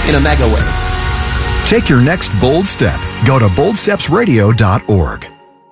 in a mega way. Take your next bold step. Go to boldstepsradio.org.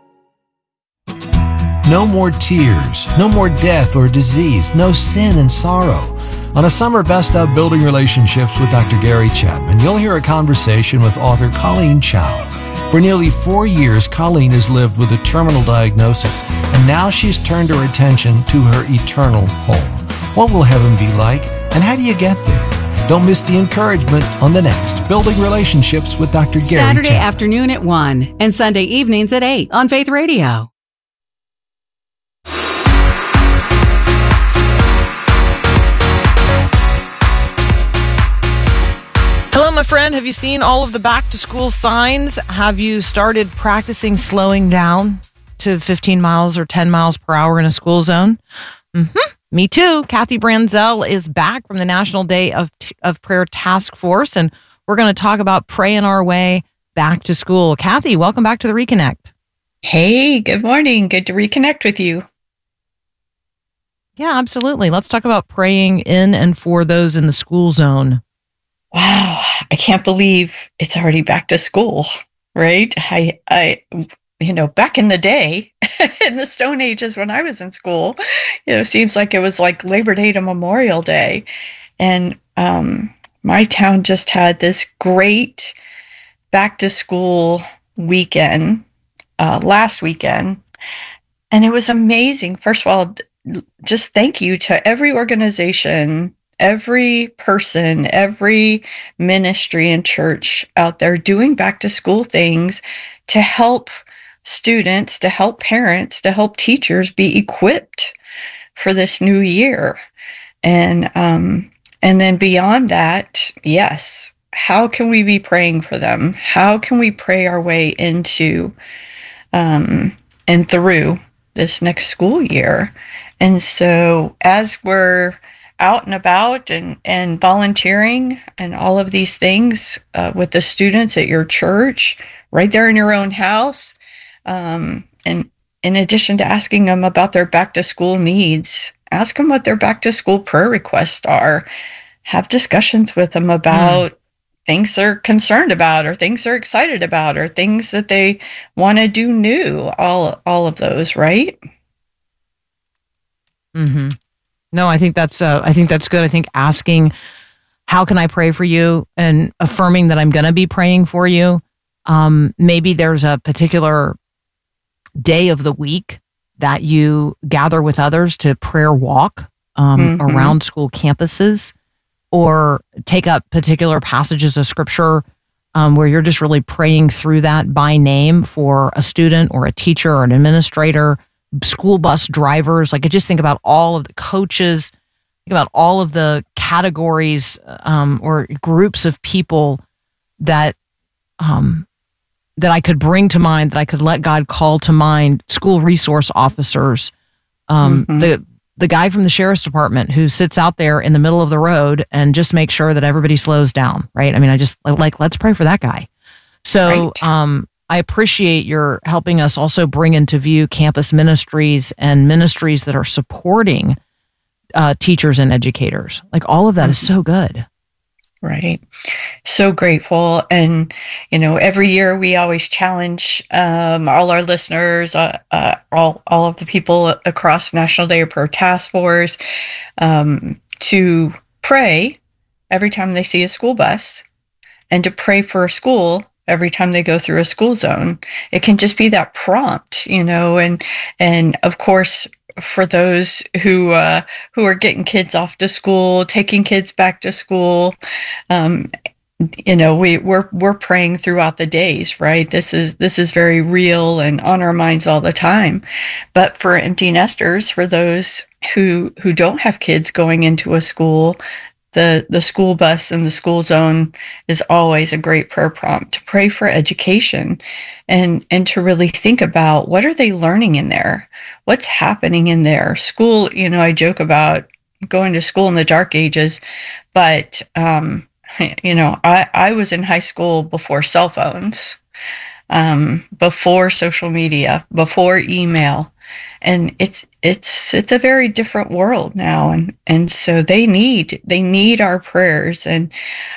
No more tears, no more death or disease, no sin and sorrow. On a summer best of Building Relationships with Dr. Gary Chapman, you'll hear a conversation with author Colleen Chow. For nearly 4 years, Colleen has lived with a terminal diagnosis, and now she's turned her attention to her eternal home. What will heaven be like, and how do you get there? Don't miss the encouragement on the next Building Relationships with Dr. Gary Saturday Chapman. afternoon at 1 and Sunday evenings at 8 on Faith Radio. Hello, my friend. Have you seen all of the back-to-school signs? Have you started practicing slowing down to 15 miles or 10 miles per hour in a school zone? Me too. Kathy Branzell is back from the National Day of Prayer Task Force, and we're going to talk about praying our way back to school. Kathy, welcome back to the Reconnect. Hey, good morning. Good to reconnect with you. Yeah, absolutely. Let's talk about praying in and for those in the school zone. Wow, I can't believe it's already back to school, right? I back in the day, in the Stone Ages when I was in school, seems like it was like Labor Day to Memorial Day. And my town just had this great back to school weekend last weekend. And it was amazing. First of all, just thank you to every organization, every person, every ministry and church out there doing back to school things to help students, to help parents, to help teachers be equipped for this new year. And then beyond that, yes, how can we be praying for them? How can we pray our way into and through this next school year? And so as we're out and about and volunteering and all of these things with the students at your church, right there in your own house. And in addition to asking them about their back to school needs, ask them what their back to school prayer requests are. Have discussions with them about things they're concerned about or things they're excited about or things that they want to do new. All of those, right? Mm-hmm. No, I think that's good. I think asking, how can I pray for you, and affirming that I'm going to be praying for you. Maybe there's a particular day of the week that you gather with others to prayer walk around school campuses, or take up particular passages of scripture where you're just really praying through that by name for a student or a teacher or an administrator, school bus drivers. Like, I just think about all of the coaches, think about all of the categories or groups of people that that I could bring to mind, that I could let God call to mind. School resource officers, the guy from the sheriff's department who sits out there in the middle of the road and just makes sure that everybody slows down, right? I mean, I just let's pray for that guy. So I appreciate your helping us also bring into view campus ministries and ministries that are supporting teachers and educators. Like, all of that is so good. Right. So grateful. And, every year we always challenge all our listeners, all of the people across National Day of Prayer Task Force to pray every time they see a school bus, and to pray for a school every time they go through a school zone. It can just be that prompt, and of course, for those who are getting kids off to school, taking kids back to school, we're praying throughout the days, right? This is very real and on our minds all the time. But for empty nesters, for those who don't have kids going into a school, the school bus and the school zone is always a great prayer prompt to pray for education and to really think about, what are they learning in there? What's happening in their school? I joke about going to school in the dark ages, but I was in high school before cell phones. before social media, before email. And it's a very different world now. And so they need our prayers. And,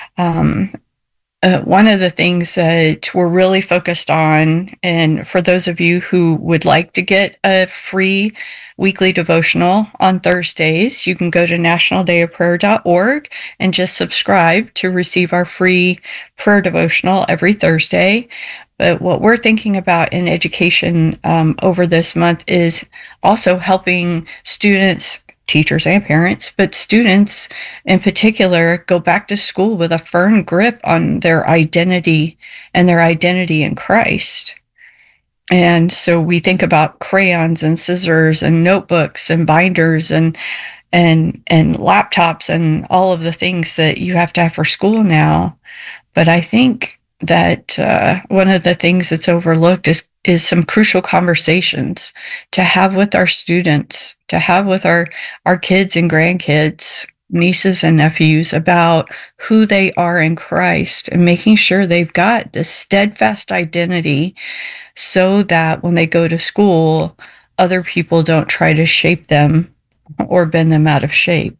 one of the things that we're really focused on, and for those of you who would like to get a free weekly devotional on Thursdays, you can go to nationaldayofprayer.org and just subscribe to receive our free prayer devotional every Thursday. But what we're thinking about in education over this month is also helping students, teachers and parents, but students in particular, go back to school with a firm grip on their identity and their identity in Christ. And so we think about crayons and scissors and notebooks and binders and laptops and all of the things that you have to have for school now. But I think that one of the things that's overlooked is some crucial conversations to have with our students, to have with our kids and grandkids, nieces and nephews, about who they are in Christ, and making sure they've got this steadfast identity so that when they go to school, other people don't try to shape them or bend them out of shape.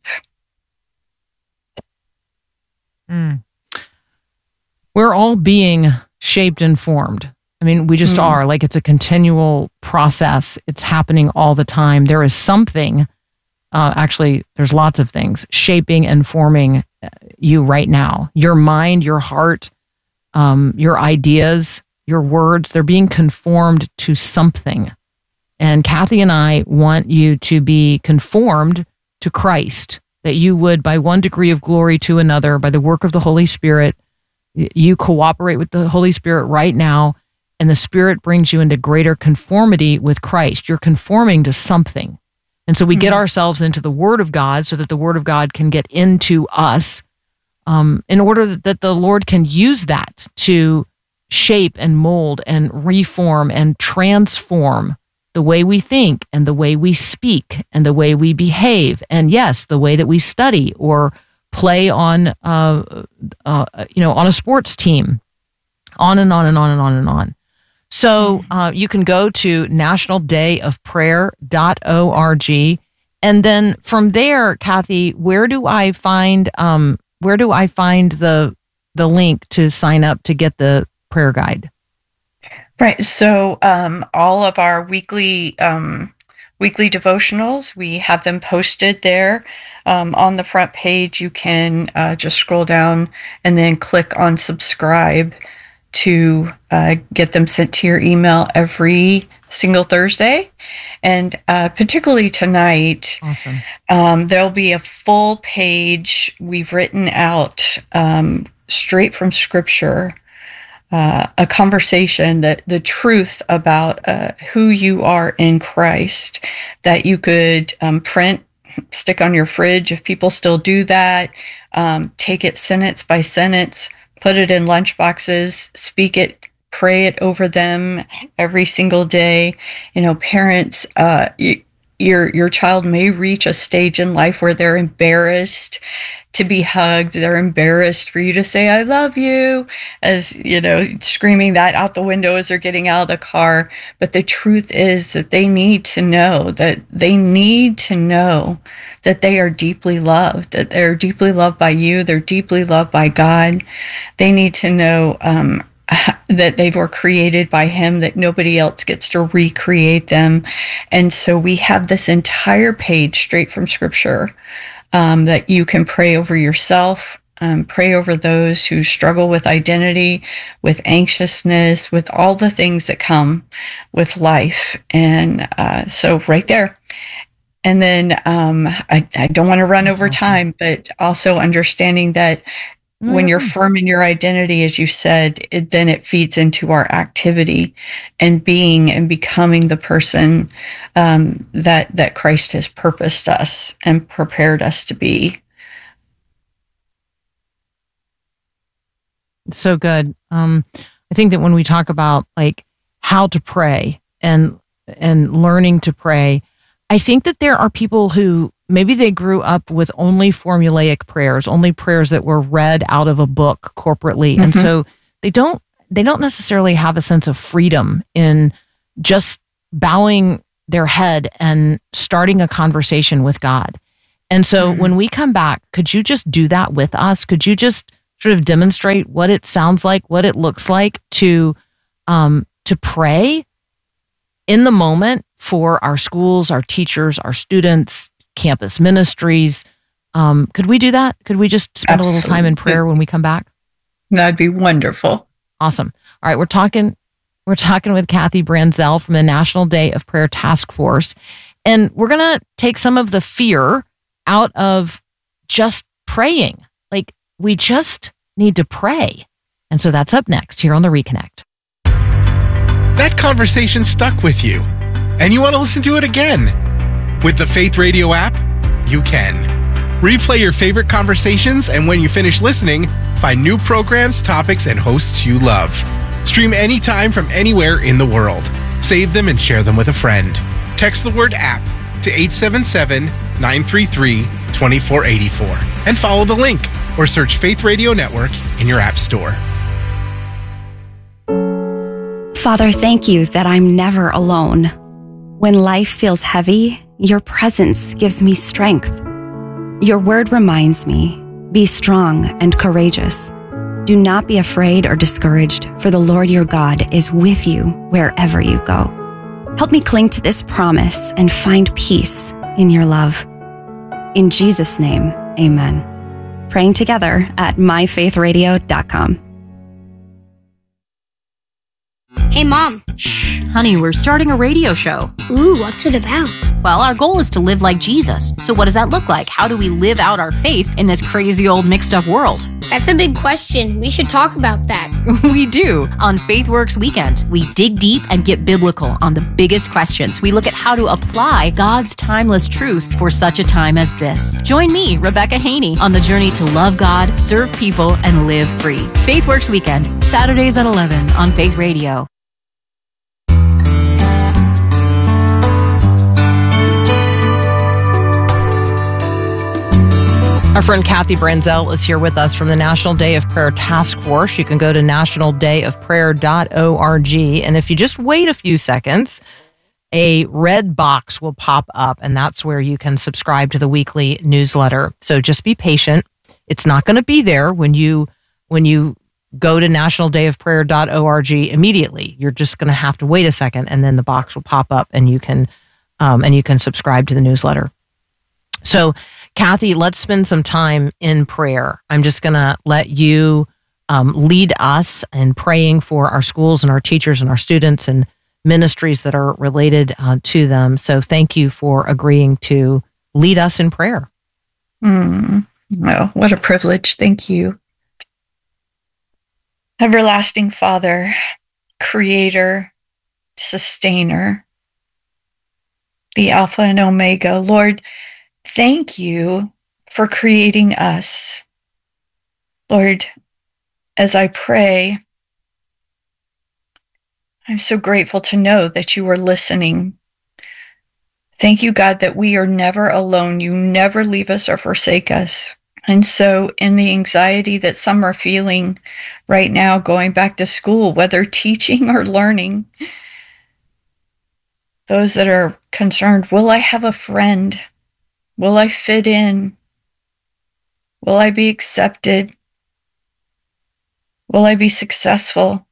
We're all being shaped and formed. I mean, we just are. Like, it's a continual process. It's happening all the time. There is something, actually, there's lots of things shaping and forming you right now. Your mind, your heart, your ideas, your words, they're being conformed to something. And Kathy and I want you to be conformed to Christ, that you would, by one degree of glory to another, by the work of the Holy Spirit, you cooperate with the Holy Spirit right now, and the Spirit brings you into greater conformity with Christ. You're conforming to something. And so we get ourselves into the Word of God so that the Word of God can get into us, in order that the Lord can use that to shape and mold and reform and transform the way we think and the way we speak and the way we behave. And yes, the way that we study or play on, on a sports team, on and on and on and on and on. So you can go to nationaldayofprayer.org, and then from there, Kathy, where do I find the link to sign up to get the prayer guide? Right. So all of our weekly devotionals, we have them posted there. On the front page, you can just scroll down and then click on subscribe to get them sent to your email every single Thursday. And particularly tonight, awesome. There'll be a full page we've written out straight from Scripture, a conversation, that the truth about who you are in Christ, that you could print, stick on your fridge if people still do that, take it sentence by sentence, put it in lunch boxes, speak it, pray it over them every single day. You know, parents, your child may reach a stage in life where they're embarrassed to be hugged. They're embarrassed for you to say, "I love you," as, you know, screaming that out the window as they're getting out of the car. But the truth is that they need to know that they are deeply loved, that they're deeply loved by you. They're deeply loved by God. They need to know that they were created by Him, that nobody else gets to recreate them. And so we have this entire page straight from Scripture that you can pray over yourself, pray over those who struggle with identity, with anxiousness, with all the things that come with life. And so right there. And then I don't want to run over time, but also understanding that when you're firm in your identity, as you said, then it feeds into our activity and being and becoming the person that Christ has purposed us and prepared us to be. So good. I think that when we talk about like how to pray and learning to pray, I think that there are people who maybe they grew up with only formulaic prayers, only prayers that were read out of a book corporately. And so they don't they don't necessarily have a sense of freedom in just bowing their head and starting a conversation with God. And so when we come back, could you just do that with us? Could you just sort of demonstrate what it sounds like, what it looks like to pray in the moment for our schools, our teachers, our students, campus ministries? Could we do that? Could we just spend a little time in prayer when we come back? That'd be wonderful. Awesome. All right, we're talking with Kathy Branzell from the National Day of Prayer Task Force, and we're going to take some of the fear out of just praying. Like, we just need to pray. And so that's up next here on The Reconnect. That conversation stuck with you, and you want to listen to it again. With the Faith Radio app, you can. Replay your favorite conversations, and when you finish listening, find new programs, topics, and hosts you love. Stream anytime from anywhere in the world. Save them and share them with a friend. Text the word app to 877-933-2484 and follow the link or search Faith Radio Network in your app store. Father, thank you that I'm never alone. When life feels heavy, your presence gives me strength. Your word reminds me, be strong and courageous. Do not be afraid or discouraged, for the Lord your God is with you wherever you go. Help me cling to this promise and find peace in your love. In Jesus' name, amen. Praying together at myfaithradio.com. Hey, Mom. Shh, honey, we're starting a radio show. Ooh, what's it about? Well, our goal is to live like Jesus. So what does that look like? How do we live out our faith in this crazy old mixed up world? That's a big question. We should talk about that. We do. On FaithWorks Weekend, we dig deep and get biblical on the biggest questions. We look at how to apply God's timeless truth for such a time as this. Join me, Rebecca Haney, on the journey to love God, serve people, and live free. FaithWorks Weekend, Saturdays at 11 on Faith Radio. Our friend Kathy Branzell is here with us from the National Day of Prayer Task Force. You can go to nationaldayofprayer.org. And if you just wait a few seconds, a red box will pop up, and that's where you can subscribe to the weekly newsletter. So just be patient. It's not going to be there when you go to nationaldayofprayer.org immediately. You're just going to have to wait a second, and then the box will pop up, and you can subscribe to the newsletter. So, Kathy, let's spend some time in prayer. I'm just going to let you lead us in praying for our schools and our teachers and our students and ministries that are related to them. So thank you for agreeing to lead us in prayer. Oh, what a privilege. Thank you. Everlasting Father, Creator, Sustainer, the Alpha and Omega, Lord, thank you for creating us. Lord, as I pray, I'm so grateful to know that you are listening. Thank you, God, that we are never alone. You never leave us or forsake us. And so in the anxiety that some are feeling right now, going back to school, whether teaching or learning, those that are concerned, will I have a friend? Will I fit in? Will I be accepted? Will I be successful?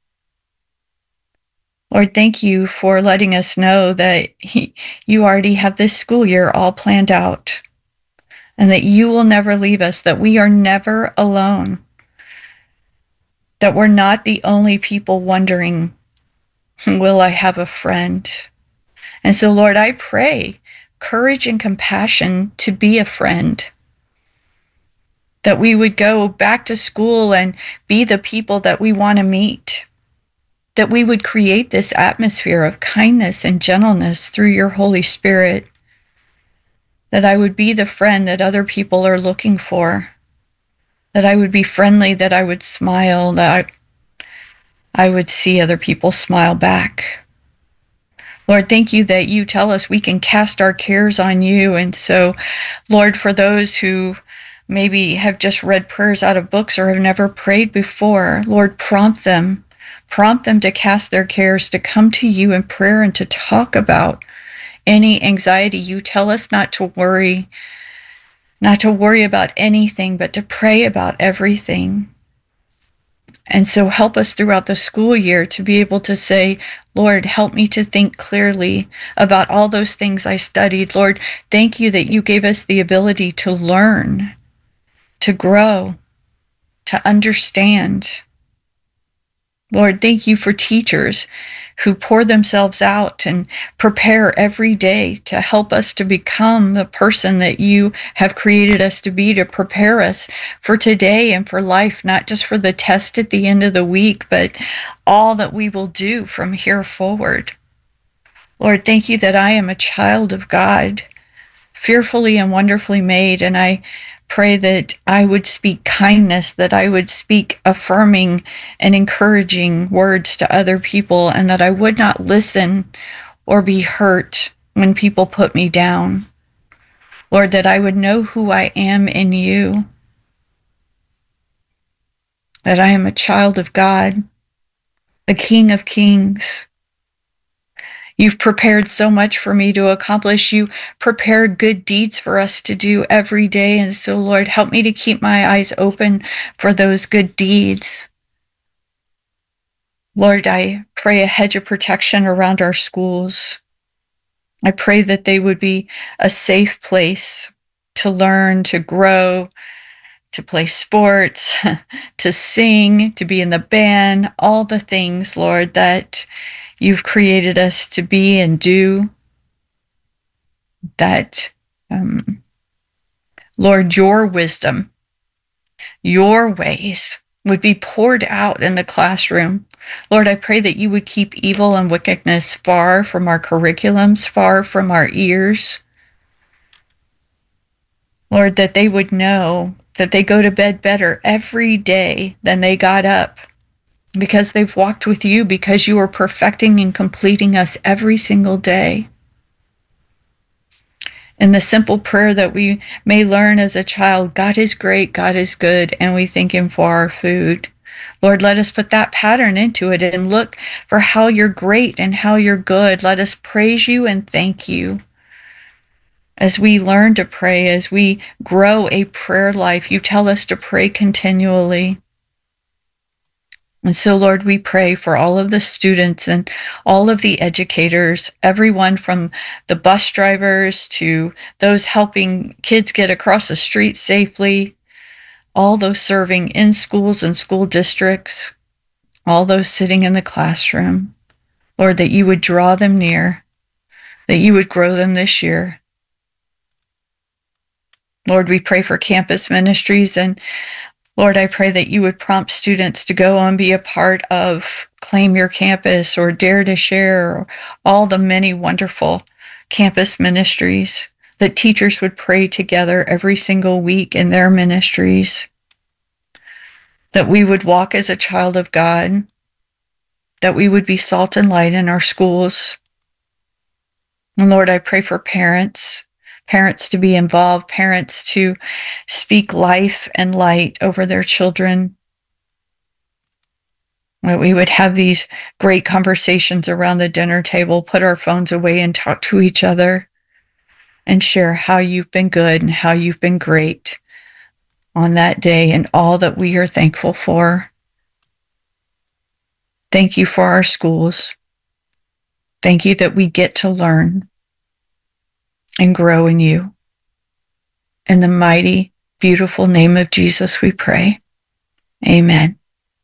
Lord, thank you for letting us know that you already have this school year all planned out, and that you will never leave us, that we are never alone, that we're not the only people wondering, will I have a friend? And so, Lord, I pray courage and compassion to be a friend, that we would go back to school and be the people that we want to meet, that we would create this atmosphere of kindness and gentleness through your Holy Spirit, that I would be the friend that other people are looking for, that I would be friendly, that I would smile, that I would see other people smile back. Lord, thank you that you tell us we can cast our cares on you. And so, Lord, for those who maybe have just read prayers out of books or have never prayed before, Lord, prompt them. Prompt them to cast their cares, to come to you in prayer and to talk about any anxiety. You tell us not to worry about anything, but to pray about everything. And so help us throughout the school year to be able to say, Lord, help me to think clearly about all those things I studied. Lord, thank you that you gave us the ability to learn, to grow, to understand. Lord, thank you for teachers who pour themselves out and prepare every day to help us to become the person that you have created us to be, to prepare us for today and for life, not just for the test at the end of the week, but all that we will do from here forward. Lord, thank you that I am a child of God, fearfully and wonderfully made, and I pray that I would speak kindness, that I would speak affirming and encouraging words to other people, and that I would not listen or be hurt when people put me down. Lord, that I would know who I am in you, that I am a child of God, the King of Kings. You've prepared so much for me to accomplish. You prepared good deeds for us to do every day. And so, Lord, help me to keep my eyes open for those good deeds. Lord, I pray a hedge of protection around our schools. I pray that they would be a safe place to learn, to grow, to play sports, to sing, to be in the band, all the things, Lord, that you've created us to be and do. That, Lord, your wisdom, your ways would be poured out in the classroom. Lord, I pray that you would keep evil and wickedness far from our curriculums, far from our ears. Lord, that they would know that they go to bed better every day than they got up, because they've walked with you, because you are perfecting and completing us every single day. In the simple prayer that we may learn as a child, God is great, God is good, and we thank him for our food. Lord, let us put that pattern into it and look for how you're great and how you're good. Let us praise you and thank you. As we learn to pray, as we grow a prayer life, you tell us to pray continually. And so, Lord, we pray for all of the students and all of the educators, everyone from the bus drivers to those helping kids get across the street safely, all those serving in schools and school districts, all those sitting in the classroom. Lord, that you would draw them near, that you would grow them this year. Lord, we pray for campus ministries, and Lord, I pray that you would prompt students to go and be a part of Claim Your Campus or Dare to Share, or all the many wonderful campus ministries, that teachers would pray together every single week in their ministries, that we would walk as a child of God, that we would be salt and light in our schools. And Lord, I pray for parents to be involved, parents to speak life and light over their children. That we would have these great conversations around the dinner table, put our phones away and talk to each other and share how you've been good and how you've been great on that day and all that we are thankful for. Thank you for our schools. Thank you that we get to learn and grow in you. In the mighty, beautiful name of Jesus, we pray. Amen.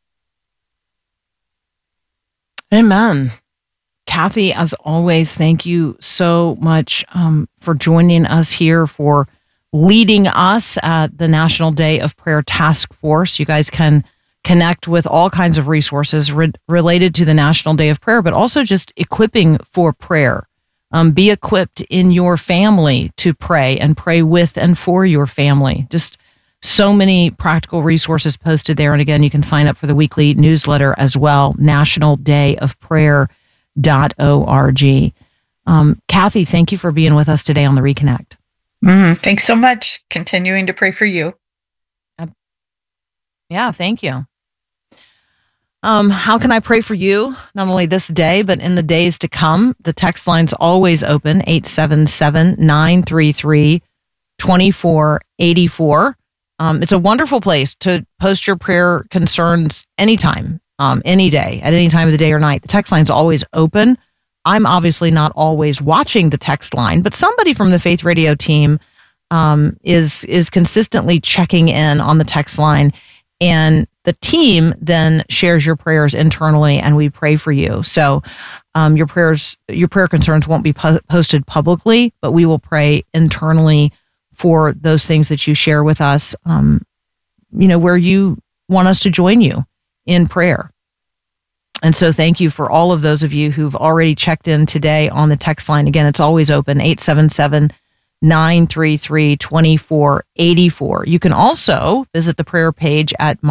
Amen. Kathy, as always, thank you so much for joining us here, for leading us at the National Day of Prayer Task Force. You guys can connect with all kinds of resources related to the National Day of Prayer, but also just equipping for prayer. Be equipped in your family to pray and pray with and for your family. Just so many practical resources posted there. And again, you can sign up for the weekly newsletter as well, nationaldayofprayer.org. Kathy, thank you for being with us today on the Reconnect. Thanks so much. Continuing to pray for you. Yeah, thank you. How can I pray for you? Not only this day, but in the days to come. The text line's always open, 877-933-2484. It's a wonderful place to post your prayer concerns anytime, any day, at any time of the day or night. The text line's always open. I'm obviously not always watching the text line, but somebody from the Faith Radio team is consistently checking in on the text line, and the team then shares your prayers internally, and we pray for you. So your prayer concerns won't be posted publicly, but we will pray internally for those things that you share with us, where you want us to join you in prayer. And so thank you for all of those of you who've already checked in today on the text line. Again, it's always open, 877-933-2484. You can also visit the prayer page at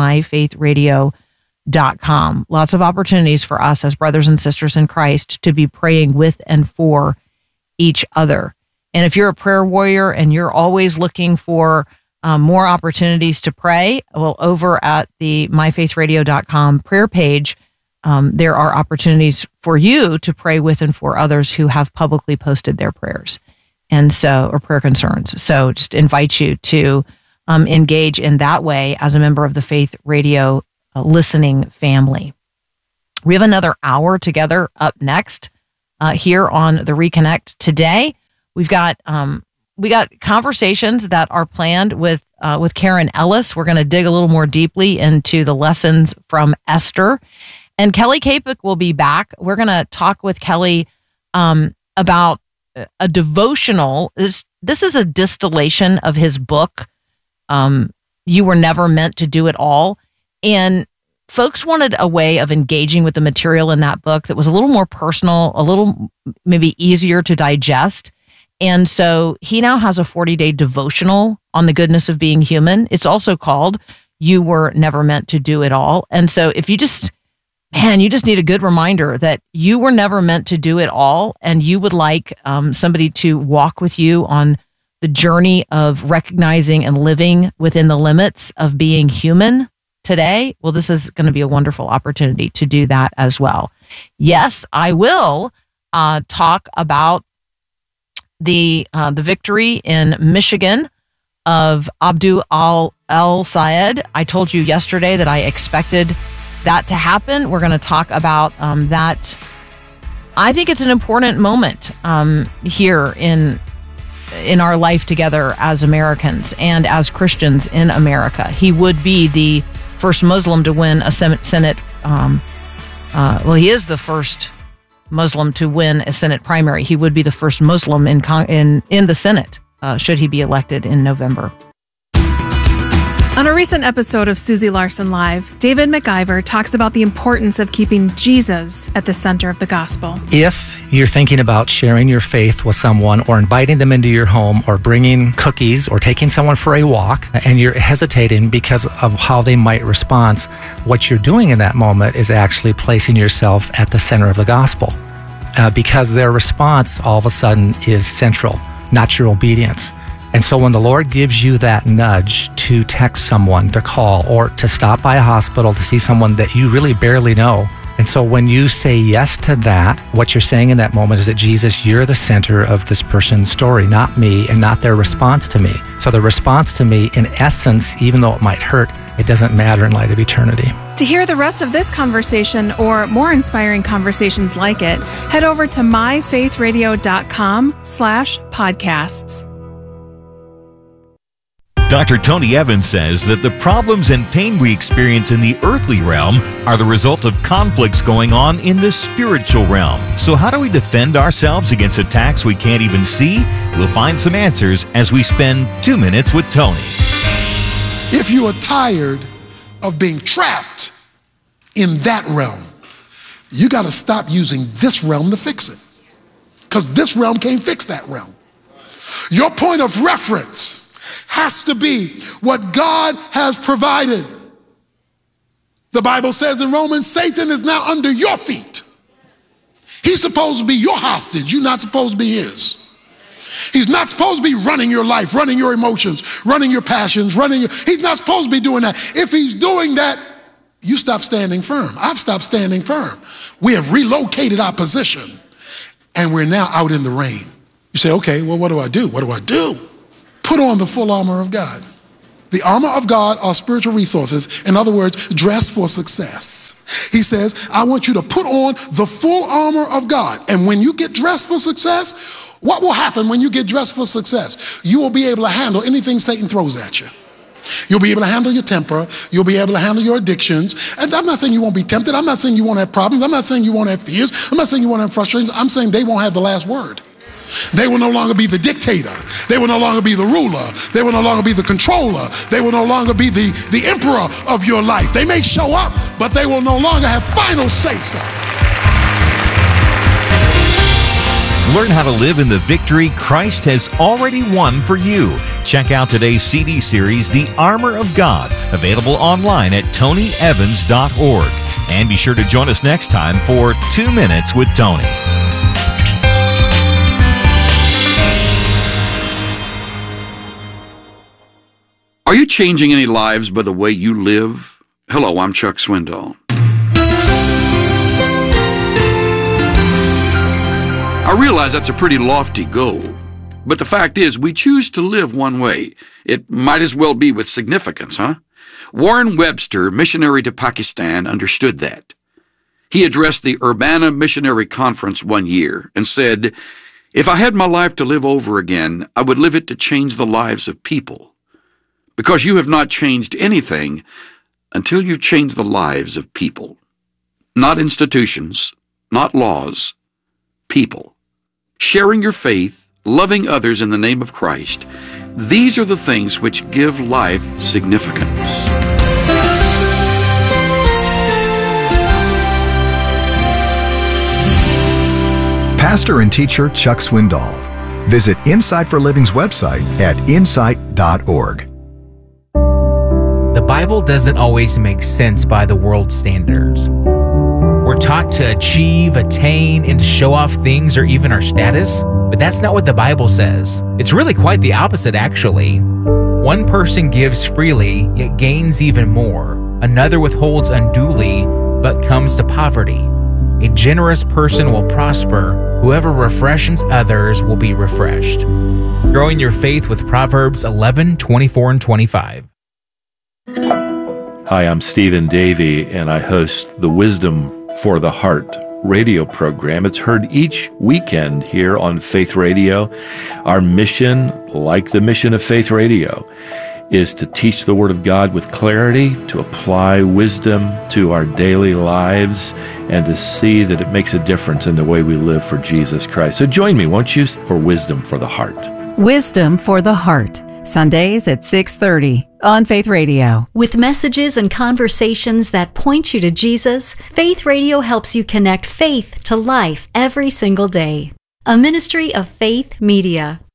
myfaithradio.com. Lots of opportunities for us as brothers and sisters in Christ to be praying with and for each other. And if you're a prayer warrior and you're always looking for more opportunities to pray, well, over at the myfaithradio.com prayer page, there are opportunities for you to pray with and for others who have publicly posted their prayers or prayer concerns. So just invite you to engage in that way as a member of the Faith Radio listening family. We have another hour together up next here on the Reconnect today. We got conversations that are planned with Karen Ellis. We're going to dig a little more deeply into the lessons from Esther. And Kelly Kapik will be back. We're going to talk with Kelly about a devotional. This is a distillation of his book, You Were Never Meant to Do It All. And folks wanted a way of engaging with the material in that book that was a little more personal, a little maybe easier to digest. And so he now has a 40-day devotional on the goodness of being human. It's also called You Were Never Meant to Do It All. And so if you just need a good reminder that you were never meant to do it all, and you would like somebody to walk with you on the journey of recognizing and living within the limits of being human today, well, this is going to be a wonderful opportunity to do that as well. Yes, I will talk about the victory in Michigan of Abdu al-Sayed. I told you yesterday that I expected that to happen. We're going to talk about that. I think it's an important moment here in our life together as Americans and as Christians in America. He would be the first Muslim to win a Senate. He is the first Muslim to win a Senate primary. He would be the first Muslim in the Senate should he be elected in November. On a recent episode of Susie Larson Live, David McIver talks about the importance of keeping Jesus at the center of the gospel. If you're thinking about sharing your faith with someone or inviting them into your home or bringing cookies or taking someone for a walk and you're hesitating because of how they might respond, what you're doing in that moment is actually placing yourself at the center of the gospel because their response all of a sudden is central, not your obedience. And so when the Lord gives you that nudge to text someone, to call, or to stop by a hospital to see someone that you really barely know, and so when you say yes to that, what you're saying in that moment is that, Jesus, you're the center of this person's story, not me, and not their response to me. So the response to me, in essence, even though it might hurt, it doesn't matter in light of eternity. To hear the rest of this conversation or more inspiring conversations like it, head over to myfaithradio.com/podcasts. Dr. Tony Evans says that the problems and pain we experience in the earthly realm are the result of conflicts going on in the spiritual realm. So how do we defend ourselves against attacks we can't even see? We'll find some answers as we spend 2 minutes with Tony. If you are tired of being trapped in that realm, you got to stop using this realm to fix it, because this realm can't fix that realm. Your point of reference has to be what God has provided. The Bible says in Romans, Satan is now under your feet. He's supposed to be your hostage. You're not supposed to be his. He's not supposed to be running your life, running your emotions, running your passions, he's not supposed to be doing that. If he's doing that, you stop standing firm. I've stopped standing firm. We have relocated our position, and we're now out in the rain. You say, okay, well, what do I do? What do I do? Put on the full armor of God. The armor of God are spiritual resources. In other words, dress for success. He says, I want you to put on the full armor of God. And when you get dressed for success, what will happen when you get dressed for success? You will be able to handle anything Satan throws at you. You'll be able to handle your temper. You'll be able to handle your addictions. And I'm not saying you won't be tempted. I'm not saying you won't have problems. I'm not saying you won't have fears. I'm not saying you won't have frustrations. I'm saying they won't have the last word. They will no longer be the dictator. They will no longer be the ruler. They will no longer be the controller. They will no longer be the emperor of your life. They may show up, but they will no longer have final say-so. Learn how to live in the victory Christ has already won for you. Check out today's CD series, The Armor of God, available online at tonyevans.org. And be sure to join us next time for 2 Minutes with Tony. Are you changing any lives by the way you live? Hello, I'm Chuck Swindoll. I realize that's a pretty lofty goal, but the fact is we choose to live one way. It might as well be with significance, huh? Warren Webster, missionary to Pakistan, understood that. He addressed the Urbana Missionary Conference one year and said, "If I had my life to live over again, I would live it to change the lives of people. Because you have not changed anything until you change the lives of people. Not institutions, not laws, people. Sharing your faith, loving others in the name of Christ, these are the things which give life significance." Pastor and teacher Chuck Swindoll. Visit Insight for Living's website at insight.org. The Bible doesn't always make sense by the world's standards. We're taught to achieve, attain, and to show off things or even our status, but that's not what the Bible says. It's really quite the opposite, actually. One person gives freely, yet gains even more. Another withholds unduly, but comes to poverty. A generous person will prosper. Whoever refreshes others will be refreshed. Growing your faith with Proverbs 11:24 and 25. Hi, I'm Stephen Davey, and I host the Wisdom for the Heart radio program. It's heard each weekend here on Faith Radio. Our mission, like the mission of Faith Radio, is to teach the Word of God with clarity, to apply wisdom to our daily lives, and to see that it makes a difference in the way we live for Jesus Christ. So join me, won't you, for Wisdom for the Heart. Wisdom for the Heart, Sundays at 6:30 on Faith Radio. With messages and conversations that point you to Jesus, Faith Radio helps you connect faith to life every single day. A ministry of Faith Media.